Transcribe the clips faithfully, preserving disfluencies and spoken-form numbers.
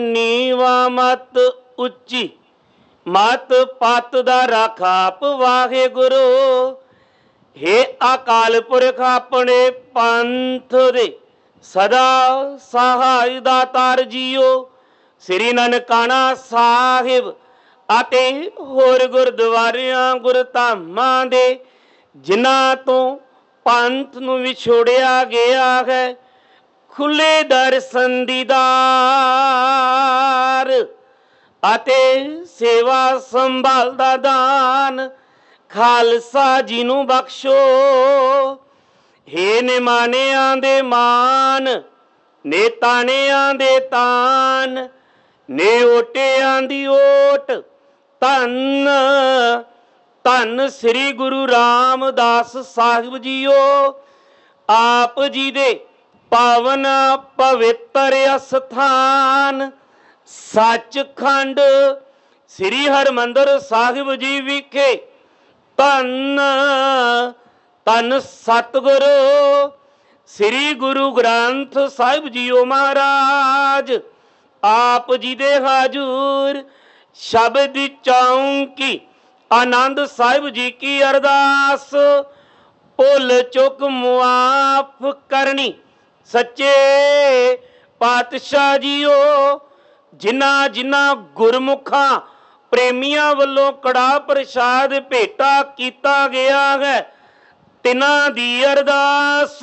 नीवा मत उच्ची मत पत दा राखा वाहे गुरु। हे अकाल पुरख अपने पंथ दे सदा सहाय दातार जीओ। श्री ननकाना साहिब ਅਤੇ ਹੋਰ ਗੁਰਦੁਆਰਿਆਂ ਗੁਰਧਾਮਾਂ ਦੇ ਜਿਨ੍ਹਾਂ ਤੋਂ ਪੰਥ ਨੂੰ ਵਿਛੋੜਿਆ ਗਿਆ ਹੈ, ਖੁੱਲੇ ਦਰਸ਼ਨ ਦੀਦਾਰ ਅਤੇ ਸੇਵਾ ਸੰਭਾਲ ਦਾ ਦਾਨ ਖਾਲਸਾ ਜੀ ਨੂੰ ਬਖਸ਼ੋ। ਹੇ ਨਿਮਾਣਿਆਂ ਦੇ ਮਾਨ, ਨੇ ਤਾਣਿਆਂ ਦੇ ਤਾਨ, ਨੇ ਓਟਿਆਂ ਦੀ ਓਟ, ਧੰਨ ਧੰਨ ਸ੍ਰੀ ਗੁਰੂ ਰਾਮਦਾਸ ਸਾਹਿਬ ਜੀਓ। ਆਪ ਜੀ ਦੇ ਪਾਵਨ ਪਵਿੱਤਰ ਅਸਥਾਨ ਸੱਚਖੰਡ ਸ੍ਰੀ ਹਰਿਮੰਦਰ ਸਾਹਿਬ ਜੀ ਵਿਖੇ ਧੰਨ ਧੰਨ ਸਤਿਗੁਰੂ ਸ੍ਰੀ ਗੁਰੂ ਗ੍ਰੰਥ ਸਾਹਿਬ ਜੀਓ ਮਹਾਰਾਜ ਆਪ ਜੀ ਦੇ ਹਾਜ਼ੂਰ शब्द चौंकी आनंद साहिब जी की अरदास भुल चुक मुआफ करनी सच्चे पातशाह जीओ। जिन्ना जिन्ना गुरमुखा प्रेमियां वल्लों कड़ा प्रसाद भेटा किया गया है, तिन्हां दी अरदास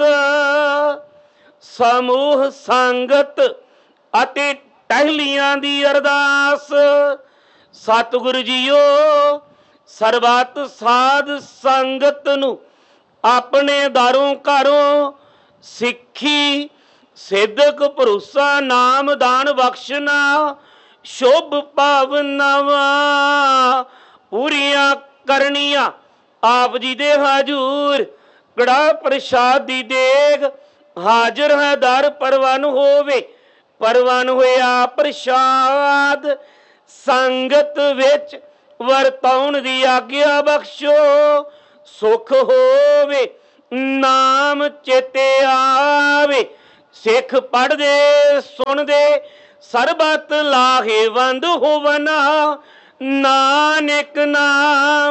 समूह संगत अते टहलियां दी अरदास सतगुरु जीओ। सरबत साध संगत नू अपने दारों घरों सिक्खी सिद्धक भरोसा नाम दान बख्शना शुभ भावनावां पूरियां करनिया आप जी दे हाजूर कड़ा प्रसाद दी देग हाजिर है दर परवान होवे। परवान होया प्रसाद संगत विच वरताउण दी आग्या बख्शो। सुख होवे नाम चेते आवे, सिख पढ़दे सुनदे सरबत लाहेवंद होवना। नानक नाम